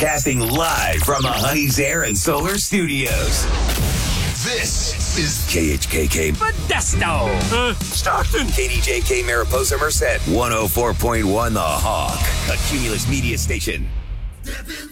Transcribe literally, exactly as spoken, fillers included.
Broadcasting live from the Honey's Air and Solar Studios. This is K H K K Modesto. Uh, Stockton. K D J K Mariposa Merced. one oh four point one The Hawk. A Cumulus Media Station.